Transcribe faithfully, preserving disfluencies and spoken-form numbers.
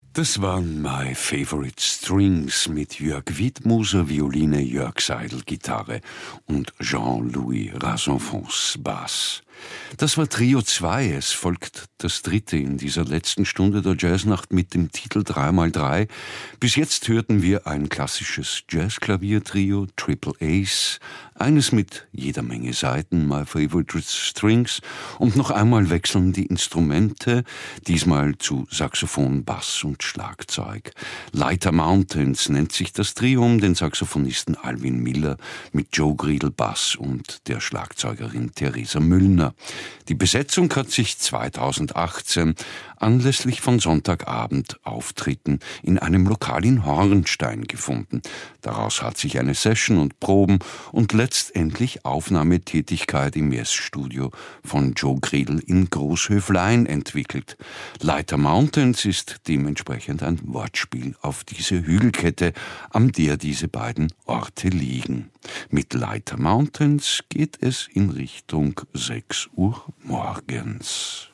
Das waren My Favorite Strings mit Jörg Wiedmoser, Violine, Jörg Seidel, Gitarre und Jean-Louis Rassenfons, Bass. Das war Trio zwei, es folgt das dritte in dieser letzten Stunde der Jazznacht mit dem Titel drei mal drei. Bis jetzt hörten wir ein klassisches Jazzklaviertrio, Triple Ace, eines mit jeder Menge Saiten, My Favorite Strings, und noch einmal wechseln die Instrumente, diesmal zu Saxophon, Bass und Schlagzeug. Lighter Mountains nennt sich das Trio um den Saxophonisten Alvin Miller mit Joe Griedel Bass und der Schlagzeugerin Theresa Müllner. Die Besetzung hat sich zweitausendachtzehn anlässlich von Sonntagabend-Auftritten in einem Lokal in Hornstein gefunden. Daraus hat sich eine Session und Proben und letztendlich Aufnahmetätigkeit im Messstudio von Joe Griedel in Großhöflein entwickelt. Lighter Mountains ist dementsprechend ein Wortspiel auf diese Hügelkette, an der diese beiden Orte liegen. Mit Lighter Mountains geht es in Richtung sechs Uhr morgens.